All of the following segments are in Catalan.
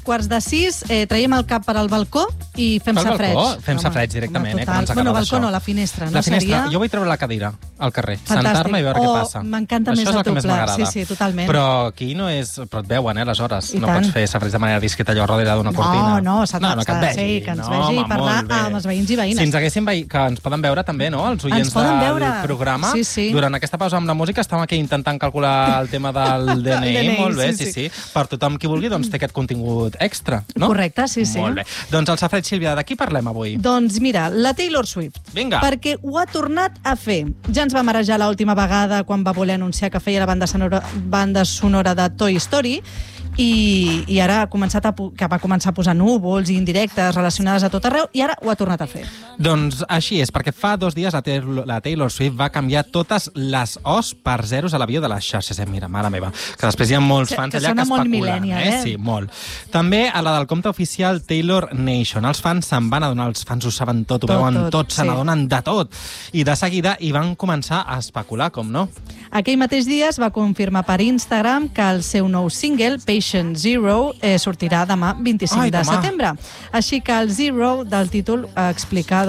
5:45, traiem el cap per al balcó i fem safareig. Fem safareig directament, quan ens agrada balcó això. no, la finestra. La finestra. Seria... Jo vull treure la cadira al carrer, Fantàstic. sentar-me i veure què passa. M'encanta més el teu pla. Sí, totalment. Però aquí no és... Però et veuen, aleshores. No tant. pots fer safareig de manera discreta allò darrere d'una cortina. No, que ens vegi. Que ens vegi i parlar amb els veïns i veïnes. Si ens haguéssim que ens poden veure també, no?, els oients del programa. Sí. Durant aquesta pausa amb la música estàvem aquí intentant calcular el tema del DNI. Molt bé, sí. Per tothom qui vulgui, doncs té aquest contingut extra, no? Correcte, sí. Molt bé. Doncs el safareig, Sílvia, de qui parlem avui? Doncs mira, la Taylor Swift. Vinga. Perquè ho ha tornat a fer. Ja ens va marejar l'última vegada quan va voler anunciar que feia la banda sonora de Toy Story i ara va començar a posar núvols i indirectes relacionades a tot arreu i ara ho ha tornat a fer. Doncs així és, perquè fa 2 dies la Taylor Swift va canviar totes les O's per zeros a l'avió de les xarxes. Mira, mare meva, que després hi ha molts fans allà que especulen. Sí, molt. També a la del compte oficial Taylor Nation. Els fans se'n van adonar, els fans ho saben tot, ho veuen tot, se n'adonen de tot. I de seguida hi van començar a especular, com no? Aquell mateix dia es va confirmar per Instagram que el seu nou single, Patient Zero, sortirà demà 25 de setembre. Així que el Zero del títol explica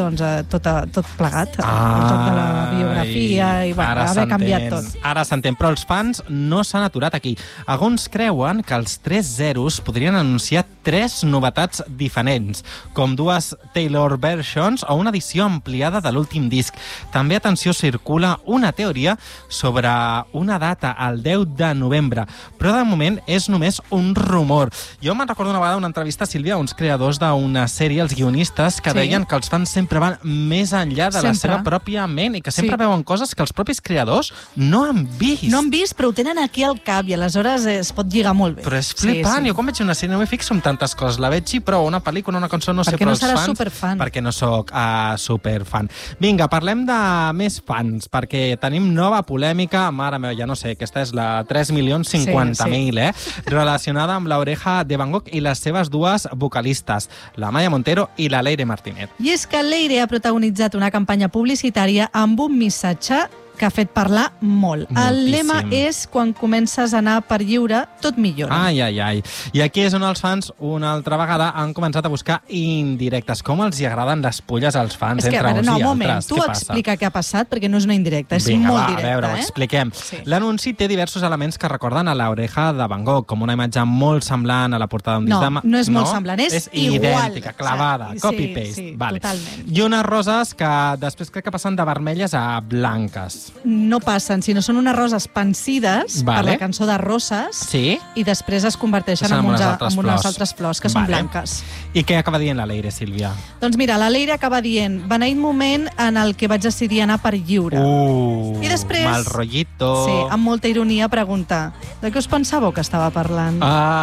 tot plegat, el joc de la biografia i haver canviat tot. Ara s'entén, però els fans no s'han aturat aquí. Alguns creuen que els 3 zeros podrien anunciar 3 novetats diferents, com 2 Taylor versions o una edició ampliada de l'últim disc. També, atenció, circula una teoria sobre una data, el 10 de novembre, però de moment és només un rumor. Jo me'n recordo una vegada una entrevista, Sílvia, a uns creadors d'una sèrie, els guionistes, que deien que els fans sempre van més enllà de la seva pròpia ment i que sempre veuen coses que els propis creadors no han vist. No han vist, però ho tenen aquí al cap i aleshores es pot lligar molt bé. Però és flipant. Jo quan veig una sèrie no m'hi fixo en tantes coses. La veig i prou, una pel·lícula, una cançó, no sé, però els fans... Perquè no seràs superfan. Perquè no soc superfan. Vinga, parlem de més fans, perquè tenim nova polèmica, mare meva, ja no sé, aquesta és la 3.050.000, relacionada amb l'Oreja de Van Gogh i les seves 2 vocalistes, la Maya Montero i la Leire Martínez. I és que Leire ha protagonitzat una campanya publicitària amb un missatge que ha fet parlar molt. Moltíssim. El lema és: quan comences a anar per lliure, tot millora. Ai. I aquí és on els fans, una altra vegada, han començat a buscar indirectes. Com els hi agraden les polles als fans entre uns i altres? Un moment, tu explica què ha passat, perquè no és una indirecta, és molt directa. A veure, ho expliquem. L'anunci té diversos elements que recorden a l'Oreja de Van Gogh, com una imatge molt semblant a la portada d'un disc de... No és molt semblant, és igual. Idèntica, clavada, copy-paste. Sí, totalment. I unes roses que després crec que passen de vermelles a blanques. No passen, sinó són unes roses pansides per la cançó de Roses i després es converteixen en unes altres flors que són blanques. I què acaba dient la Leire, Sílvia? Doncs mira, la Leire acaba dient: beneït moment en el que vaig decidir anar per lliure. I després, mal rotllito. Sí, amb molta ironia pregunta: de què us pensàveu que estava parlant?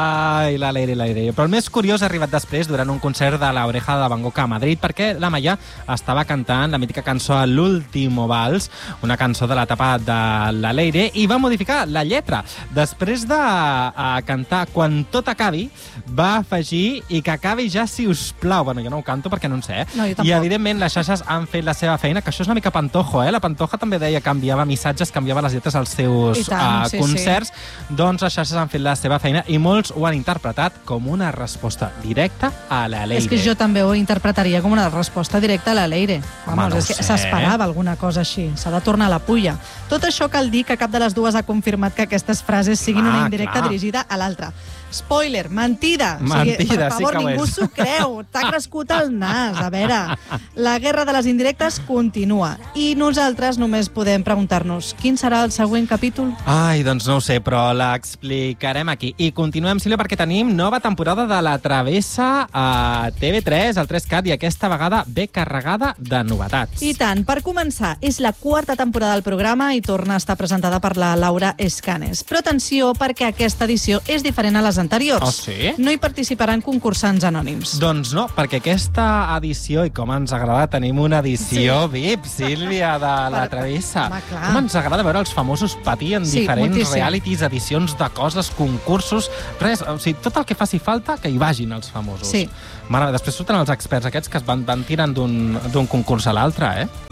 Ai, la Leire. Però el més curiós ha arribat després, durant un concert de l'Oreja de Van Gogh a Madrid, perquè la Maya estava cantant la mítica cançó L'último vals, una cançó de l'etapa de la Leire, i va modificar la lletra. Després de cantar Quan tot acabi, va afegir i que acabi ja, si us plau. Bueno, jo no ho canto perquè no en sé, I evidentment les xarxes han fet la seva feina, que això és una mica Pantojo, La Pantoja també deia que enviava missatges, que enviava les lletres als seus concerts. Doncs les xarxes han fet la seva feina i molts ho han interpretat com una resposta directa a la Leire. És que jo també ho interpretaria com una resposta directa a la Leire. És que s'esperava alguna cosa així. S'ha de tornar a la pulla. Tot això cal dir que cap de les dues ha confirmat que aquestes frases siguin una indirecta dirigida a l'altra. Spoiler, mentida. Per favor, ningú s'ho creu. T'ha crescut el nas. A veure, la guerra de les indirectes continua. I nosaltres només podem preguntar-nos: quin serà el següent capítol? Ai, doncs no ho sé, però l'explicarem aquí. I continuem, Sílvia, perquè tenim nova temporada de La Travessa a TV3, al 3CAT, i aquesta vegada ve carregada de novetats. I tant. Per començar, és la 4ª temporada del programa i torna a estar presentada per la Laura Escanes. Però atenció, perquè aquesta edició és diferent a les anteriors. Oh, sí? No hi participaran concursants anònims. Doncs no, perquè aquesta edició, i com ens agrada, tenim una edició VIP, Sílvia, de La Travessa. Com ens agrada veure els famosos patir en diferents realities, edicions de coses, concursos, res, o sigui, tot el que faci falta, que hi vagin els famosos. Sí. Mare, després surten els experts aquests que es van tirant d'un concurs a l'altre,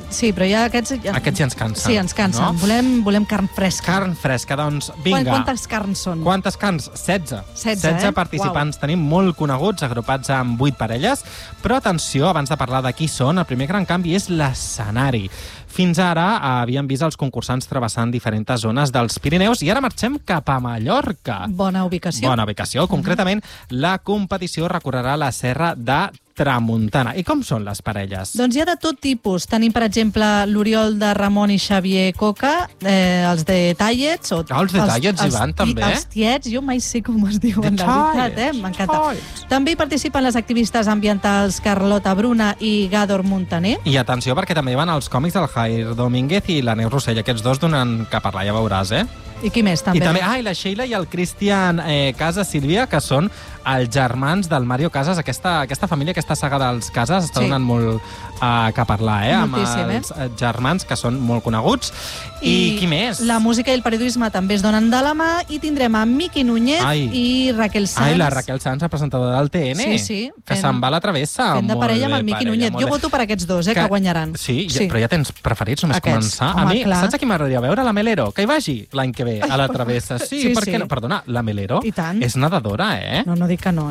Sí, però ja aquests... Aquests ja ens cansen. Sí, ens cansen. No? Volem carn fresca. Carn fresca, doncs vinga. Quantes carns són? Quantes carns? 16. 16 participants tenim molt coneguts, agrupats amb 8 parelles, però atenció, abans de parlar de qui són, el primer gran canvi és l'escenari. Fins ara havíem vist els concursants travessant diferents zones dels Pirineus i ara marxem cap a Mallorca. Bona ubicació. Bona ubicació. Concretament, la competició recorrerà la serra de Tramuntana. I com són les parelles? Doncs hi ha de tot tipus. Tenim, per exemple, l'Oriol de Ramon i Xavier Coca, els de Tallets. Els de Tallets hi van, també. Els tiets, jo mai sé com es diuen, la veritat, m'encanta. També hi participen les activistes ambientals Carlota Bruna i Gàdor Montaner. I atenció, perquè també van els còmics del Jair Domínguez i la Neus Rossell. Aquests dos donen que parlar, ja veuràs, I qui més, també? I també, i la Sheila i el Cristian Casas Sílvia, que són els germans del Mario Casas. Aquesta família, aquesta saga dels Casas, està donant molt que parlar, amb els germans, que són molt coneguts. I qui més? La música i el periodisme també es donen de la mà i tindrem a Miqui Núñez i Raquel Sanz. La Raquel Sanz, la presentadora del TN. Sí. Que se'n va a la travessa. Fent de parella amb el Miqui Núñez. Jo voto per aquests dos, que guanyaran. Sí, però ja tens preferits, només començar. A mi, saps a qui m'agradaria veure? La Melero. Que hi vagi l'any que ve a la travessa. Sí, per què no? Perdona, la Melero és nedadora, No dic que no,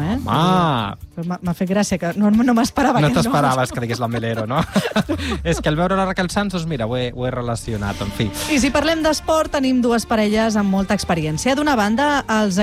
Home! M'ha fet gràcia, que no m'esperava. No t'esperaves que digués la Melero, no? És que al veure la Raquel Sanz, doncs mira, ho he relacionat, en fi. I si parlem d'esport, tenim dues parelles amb molta experiència. D'una banda, els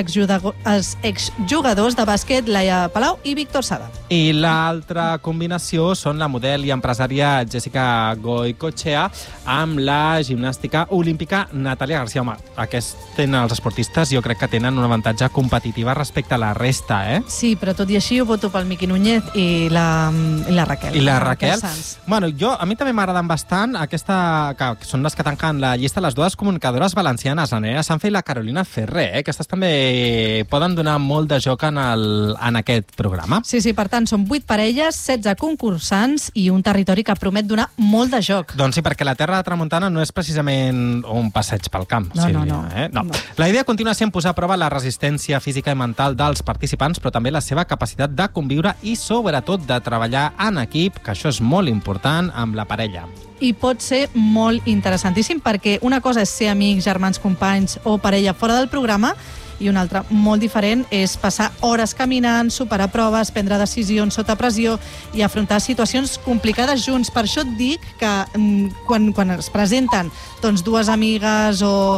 exjugadors de bàsquet Laia Palau i Víctor Sada. I l'altra combinació són la model i empresària Jessica Goicoechea amb la gimnàstica olímpica Natàlia García. Home, els esportistes jo crec que tenen un avantatge competitiva respecte a la resta, Sí, però tot i així ho voto pel Miqui Núñez i la Raquel. I la Raquel? Bueno, a mi també m'agraden bastant que són les que tanquen la llista, les dues comunicadores valencianes, la Nerea Sanfe i la Carolina Ferrer, Aquestes també poden donar molt de joc en aquest programa. Sí, per tant, són 8 parelles, 16 concursants i un territori que promet donar molt de joc. Doncs sí, perquè la terra de Tramuntana no és precisament un passeig pel camp, Sílvia. No. La idea continua sent posar a prova la resistència física i mental dels participants, però també la seva capacitat de conviure i, sobretot, de treballar en equip, que això és molt important, amb la parella. I pot ser molt interessantíssim, perquè una cosa és ser amics, germans, companys o parella fora del programa, i una altra molt diferent és passar hores caminant, superar proves, prendre decisions sota pressió i afrontar situacions complicades junts. Per això et dic que quan es presenten dues amigues o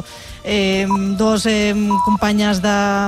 dos companyes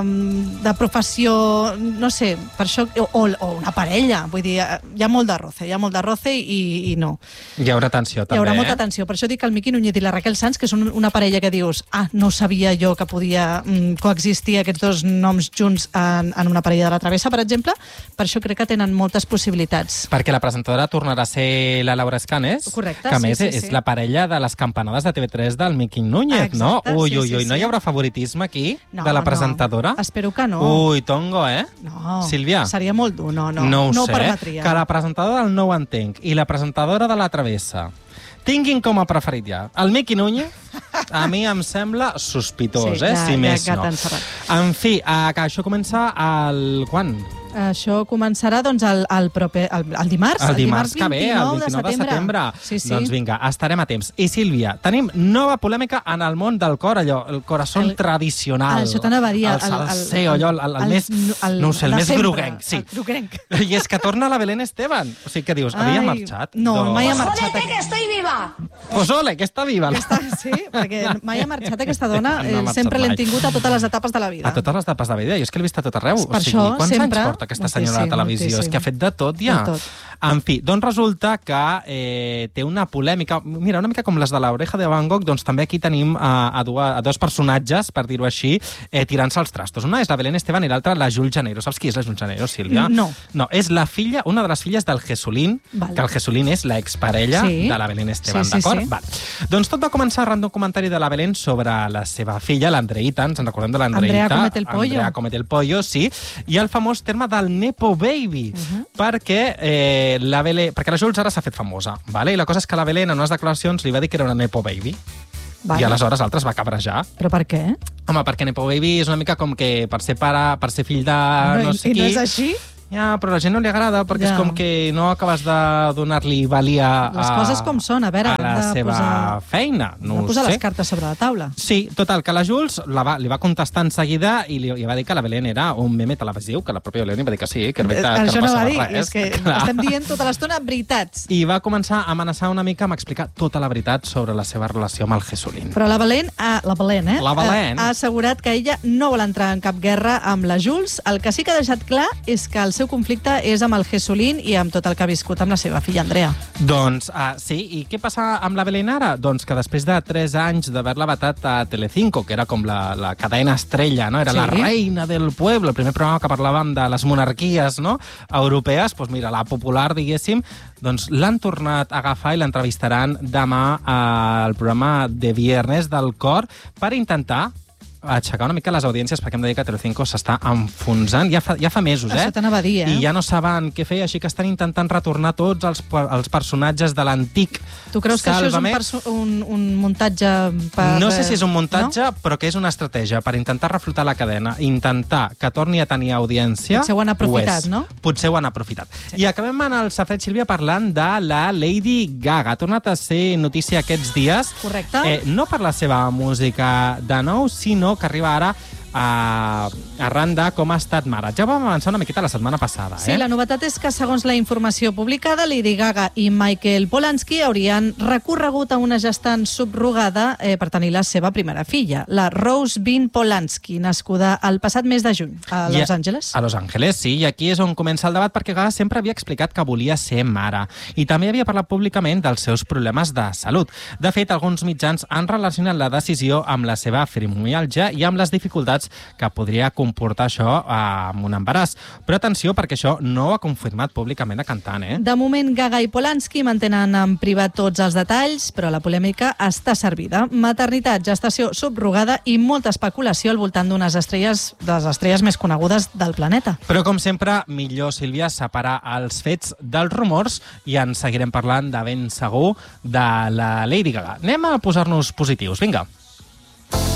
de professió, no sé, per això, o una parella, vull dir, hi ha molt de roce i no. Hi haurà tensió, també. Hi haurà molta tensió, per això dic que el Miqui Núñez i la Raquel Sanz, que són una parella que dius, no sabia jo que podia coexistir aquests dos noms junts en una parella de la travessa, per exemple, per això crec que tenen moltes possibilitats. Perquè la presentadora tornarà a ser la Laura Escanes, correcte, que a més és la parella de les campanades de TV3 del Miqui Núñez, no? Ui, no hi haurà favoritisme aquí de la presentadora? Espero que no. Ui, tongo, No, Sílvia? seria molt dur, no ho sé, permetria. Que la presentadora del No ho entenc i la presentadora de la Travessa tinguin com a preferit ja el Miqui Núñez, a mi em sembla sospitós, si més no. En fi, que això comença quan? Això començarà el dimarts. El dimarts que ve, el 29 de setembre. Sí. Doncs vinga, estarem a temps. I Sílvia, tenim nova polèmica en el món del cor, allò, el corazón tradicional. Això t'anava a dir. El salseo, allò, el més... No ho sé, el més groguenc. Sí. I és que torna la Belén Esteban. O sigui, què dius? Havia marxat? No, mai ha marxat. ¡Jolete, que estoy viva! Pues ole, que està viva. Sí, perquè mai ha marxat aquesta dona. Sempre l'hem tingut a totes les etapes de la vida. A totes les etapes de la vida. Jo és que l'he vist a tot arreu. Per això, sempre... Quants anys porta aquesta senyora a la televisió? És que ha fet de tot ja. En fi, doncs resulta que té una polèmica, mira, una mica com les de l'Oreja de Van Gogh, doncs també aquí tenim a dos personatges, per dir-ho així, tirant-se els trastos. Una és la Belén Esteban i l'altra la Jules Janeiro. Saps qui és la Jules Janeiro, Sílvia? No. No, és la filla, una de les filles del Jesulín, que el Jesulín és l'exparella de la Belén Esteban, d'acord? Doncs tot va començar arran d'un comentari de la Belén sobre la seva filla, l'Andreita, ens en recordem de l'Andreita. Andrea Comete el Pollo, sí, i el famós terme del Nepo Baby, perquè la Jules ara s'ha fet famosa, i la cosa és que la Belén en unes declaracions li va dir que era una Nepo Baby. I aleshores l'altre es va cabrejar. Però per què? Home, perquè Nepo Baby és una mica com que per ser pare, per ser fill de no sé qui... I no és així? Ja, però a la gent no li agrada perquè és com que no acabes de donar-li valia les coses com són, a veure, a la seva feina. No posar les cartes sobre la taula. Sí, total, que la Jules li va contestar en seguida i li va dir que la Belén era un meme televisiu, que la pròpia Belén va dir que sí, que era veritat, això que no no va passava dir, res. és que estem dient tota l'estona veritats. I va començar a amenaçar una mica amb explicar tota la veritat sobre la seva relació amb el Jesulín. Però la Belén, La Belén ha assegurat que ella no vol entrar en cap guerra amb la Jules. El que sí que ha deixat clar és que el seu conflicte és amb el Jesulín i amb tot el que ha viscut amb la seva filla Andrea. Doncs sí, i què passa amb la Belén ara? Doncs que després de 3 anys d'haver-la vetat a Telecinco, que era com la cadena estrella, no? Era la reina del pueblo, el primer programa que parlàvem de les monarquies, no?, europees, doncs mira, la popular, diguéssim, doncs l'han tornat a agafar i l'entrevistaran demà al programa de Viernes del Cor per intentar aixecar una mica les audiències, perquè hem de dir que Telecinco s'està enfonsant, ja fa mesos, Això t'anava a dir, I ja no saben què fer, així que estan intentant retornar tots els personatges de l'antic Sálvame. Tu creus que això és un muntatge per... No sé si és un muntatge, però que és una estratègia per intentar reflotar la cadena, intentar que torni a tenir audiència. Potser ho han aprofitat, no? Potser ho han aprofitat. Sí. I acabem en el Safret, Sílvia, parlant de la Lady Gaga. Ha tornat a ser notícia aquests dies. Correcte. No per la seva música de nou, sinó que arriba ara arran de com ha estat mare. Ja vam avançar una miqueta la setmana passada. Sí, la novetat és que, segons la informació publicada, Lady Gaga i Michael Polansky haurien recorregut a una gestant subrogada per tenir la seva primera filla, la Rose Bean Polansky, nascuda el passat mes de juny a Los Angeles. A Los Angeles, sí, i aquí és on comença el debat, perquè Gaga sempre havia explicat que volia ser mare i també havia parlat públicament dels seus problemes de salut. De fet, alguns mitjans han relacionat la decisió amb la seva fibromiàlgia i amb les dificultats que podria comportar això amb un embaràs. Però atenció, perquè això no ho ha confirmat públicament la cantant, De moment, Gaga i Polansky mantenen en privat tots els detalls, però la polèmica està servida. Maternitat, gestació subrogada i molta especulació al voltant de les estrelles més conegudes del planeta. Però, com sempre, millor, Sílvia, separar els fets dels rumors i en seguirem parlant de ben segur de la Lady Gaga. Anem a posar-nos positius. Vinga.